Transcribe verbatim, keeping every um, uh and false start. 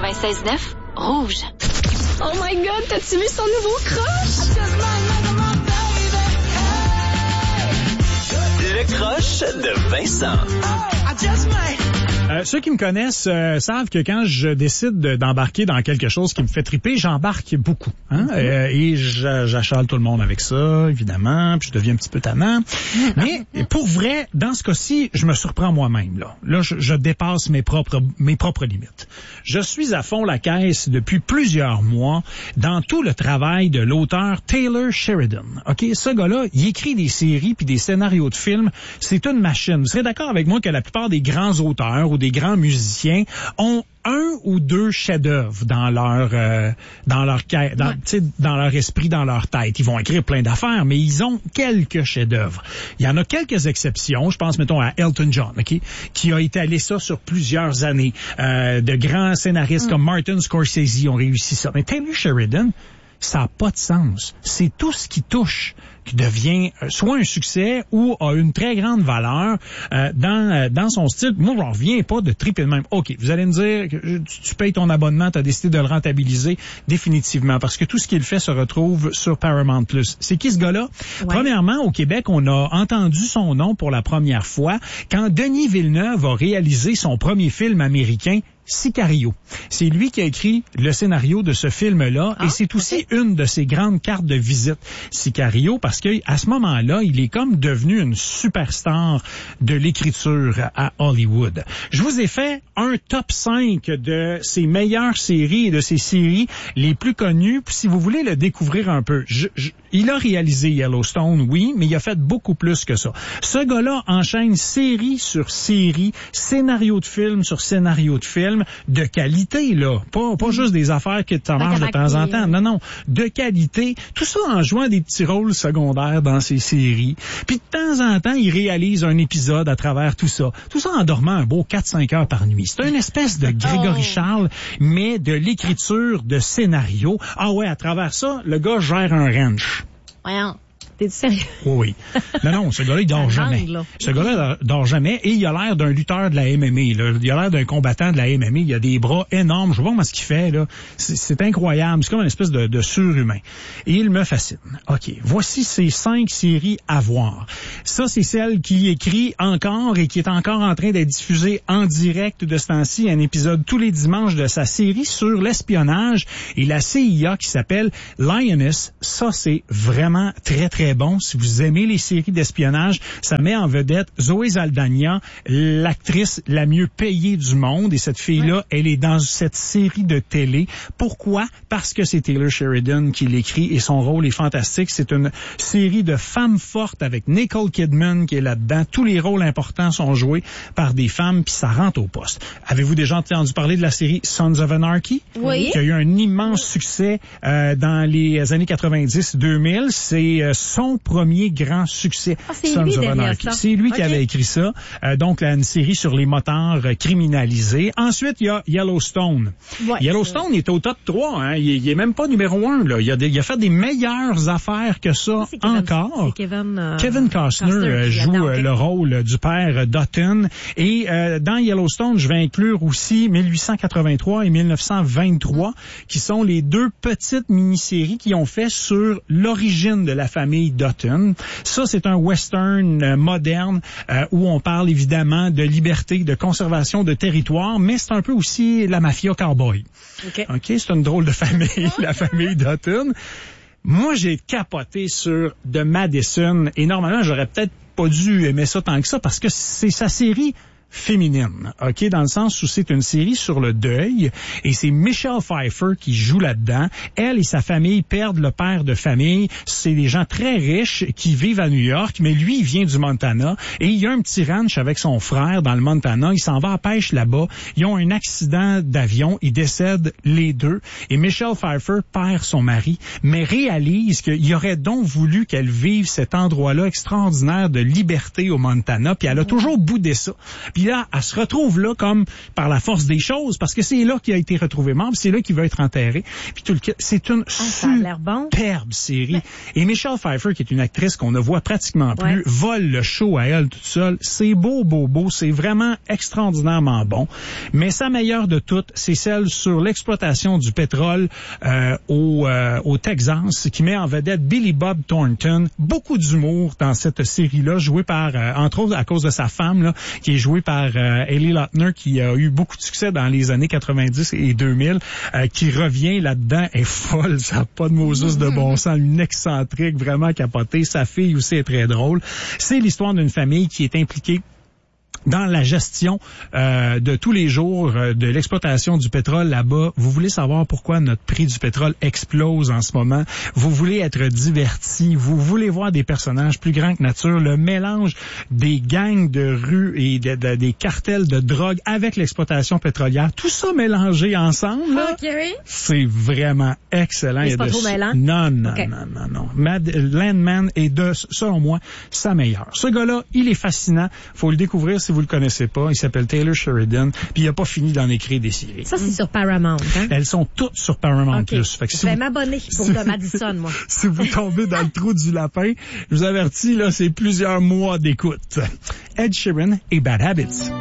quatre-vingt-seize neuf, Rouge. Oh my God, t'as-tu vu son nouveau crush? Le crush de Vincent. Euh, ceux qui me connaissent euh, savent que quand je décide de, d'embarquer dans quelque chose qui me fait triper, j'embarque beaucoup. Hein? Mm-hmm. Euh, et j'achale tout le monde avec ça, évidemment, puis je deviens un petit peu tannant. Mm-hmm. Mais pour vrai, dans ce cas-ci, je me surprends moi-même. Là, là je, je dépasse mes propres, mes propres limites. Je suis à fond la caisse depuis plusieurs mois dans tout le travail de l'auteur Taylor Sheridan. Ok, ce gars-là, il écrit des séries puis des scénarios de films. C'est une machine. Vous serez d'accord avec moi que la plupart des grands auteurs ou des grands musiciens ont un ou deux chefs-d'œuvre dans leur euh, dans leur dans, ouais. dans leur esprit, dans leur tête. Ils vont écrire plein d'affaires, mais ils ont quelques chefs-d'œuvre. Il y en a quelques exceptions. Je pense, mettons, à Elton John, okay, qui a étalé ça sur plusieurs années. Euh, de grands scénaristes mm. comme Martin Scorsese ont réussi ça. Mais Taylor Sheridan, ça n'a pas de sens. C'est tout ce qui touche qui devient soit un succès ou a une très grande valeur euh, dans euh, dans son style. Moi, je n'en reviens pas de triper de même. OK, vous allez me dire que tu, tu payes ton abonnement, tu as décidé de le rentabiliser définitivement parce que tout ce qu'il fait se retrouve sur Paramount plus. C'est qui ce gars-là? Ouais. Premièrement, au Québec, on a entendu son nom pour la première fois quand Denis Villeneuve a réalisé son premier film américain, Sicario. C'est lui qui a écrit le scénario de ce film-là ah, et c'est aussi okay. une de ses grandes cartes de visite, Sicario, parce que à ce moment-là, il est comme devenu une superstar de l'écriture à Hollywood. Je vous ai fait un top cinq de ses meilleures séries et de ses séries les plus connues. Si vous voulez le découvrir un peu, je, je, il a réalisé Yellowstone, oui, mais il a fait beaucoup plus que ça. Ce gars-là enchaîne série sur série, scénario de film sur scénario de film, de qualité, là. Pas, pas juste des affaires que tu marches de temps en temps. Non, non. De qualité. Tout ça en jouant des petits rôles secondaires dans ses séries. Puis de temps en temps, il réalise un épisode à travers tout ça. Tout ça en dormant un beau quatre cinq heures par nuit. C'est une espèce de Grégory oh. Charles, mais de l'écriture de scénario. Ah ouais, à travers ça, le gars gère un ranch. Voyons. T'es sérieux? Oui. Non, non, ce gars-là, il dort jamais. Langue, ce gars-là dort jamais et il a l'air d'un lutteur de la M M A. Là. Il a l'air d'un combattant de la M M A. Il a des bras énormes. Je vois pas ce qu'il fait. Là. C'est, c'est incroyable. C'est comme une espèce de, de surhumain. Et il me fascine. OK. Voici ces cinq séries à voir. Ça, c'est celle qui écrit encore et qui est encore en train d'être diffusée en direct de ce temps-ci. Un épisode tous les dimanches de sa série sur l'espionnage et la C I A qui s'appelle Lioness. Ça, c'est vraiment très, très bon. Si vous aimez les séries d'espionnage, ça met en vedette Zoé Saldana, l'actrice la mieux payée du monde. Et cette fille-là, ouais. elle est dans cette série de télé. Pourquoi? Parce que c'est Taylor Sheridan qui l'écrit et son rôle est fantastique. C'est une série de femmes fortes avec Nicole Kidman qui est là-dedans. Tous les rôles importants sont joués par des femmes, puis ça rentre au poste. Avez-vous déjà entendu parler de la série Sons of Anarchy? Oui. Qui a eu un immense succès euh, dans les années quatre-vingt-dix deux mille. C'est euh, son premier grand succès. Ah, c'est lui derrière ça. C'est lui okay. qui avait écrit ça. Euh, donc, là, une série sur les motards euh, criminalisés. Ensuite, il y a Yellowstone. Ouais, Yellowstone est au top trois. Hein. Il, il est même pas numéro un. Là. Il, a des, il a fait des meilleures affaires que ça c'est Kevin, encore. C'est Kevin, euh, Kevin Costner, Costner euh, joue euh, okay. le rôle du père Dutton. Et euh, dans Yellowstone, je vais inclure aussi mille huit cent quatre-vingt-trois et mille neuf cent vingt-trois, qui sont les deux petites mini-séries qui ont fait sur l'origine de la famille Dutton. Ça, c'est un western euh, moderne euh, où on parle évidemment de liberté, de conservation de territoire, mais c'est un peu aussi la mafia cowboy. OK. OK, c'est une drôle de famille, la famille Dutton. Moi, j'ai capoté sur The Madison et normalement, j'aurais peut-être pas dû aimer ça tant que ça parce que c'est sa série féminine, ok, dans le sens où c'est une série sur le deuil et c'est Michelle Pfeiffer qui joue là-dedans. Elle et sa famille perdent le père de famille. C'est des gens très riches qui vivent à New York, mais lui, il vient du Montana et il y a un petit ranch avec son frère dans le Montana. Il s'en va à pêche là-bas. Ils ont un accident d'avion. Ils décèdent les deux et Michelle Pfeiffer perd son mari, mais réalise qu'il aurait donc voulu qu'elle vive cet endroit-là extraordinaire de liberté au Montana, puis elle a toujours boudé ça. Puis là, elle se retrouve là comme par la force des choses, parce que c'est là qu'il a été retrouvé mort, puis c'est là qu'il va être enterré. Puis tout le c'est une ah, bon. superbe série. Mais... Et Michelle Pfeiffer, qui est une actrice qu'on ne voit pratiquement plus, ouais. vole le show à elle toute seule. C'est beau, beau, beau. C'est vraiment extraordinairement bon. Mais sa meilleure de toutes, c'est celle sur l'exploitation du pétrole euh, au, euh, au Texas, qui met en vedette Billy Bob Thornton. Beaucoup d'humour dans cette série-là, jouée par, euh, entre autres, à cause de sa femme, là, qui est jouée par euh, Ellie Lautner, qui a eu beaucoup de succès dans les années quatre-vingt-dix et deux mille, euh, qui revient là-dedans, est folle, ça n'a pas de Moses de bon sens, une excentrique, vraiment capotée. Sa fille aussi est très drôle. C'est l'histoire d'une famille qui est impliquée dans la gestion euh, de tous les jours euh, de l'exploitation du pétrole là-bas. Vous voulez savoir pourquoi notre prix du pétrole explose en ce moment. Vous voulez être diverti. Vous voulez voir des personnages plus grands que nature. Le mélange des gangs de rue et de, de, des cartels de drogue avec l'exploitation pétrolière. Tout ça mélangé ensemble, là, okay. c'est vraiment excellent. Mais c'est pas de... trop mêlant? Non, non, okay. non, non, non. Mad... Landman est, de, selon moi, sa meilleure. Ce gars-là, il est fascinant. Faut le découvrir si vous le connaissez pas. Il s'appelle Taylor Sheridan. Puis il a pas fini d'en écrire des séries. Ça, c'est sur Paramount, hein? Elles sont toutes sur Paramount+. Okay. Plus. Fait que je si vais vous... m'abonner pour si... le Madison, moi. Si vous tombez dans le trou du lapin, je vous avertis, là, c'est plusieurs mois d'écoute. Ed Sheeran et Bad Habits.